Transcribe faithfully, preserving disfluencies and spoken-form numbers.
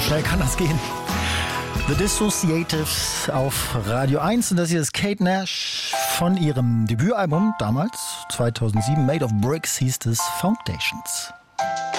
schnell kann das gehen. The Dissociatives auf Radio eins und das hier ist Kate Nash von ihrem Debütalbum damals, zweitausendsieben, Made of Bricks hieß es, Foundations.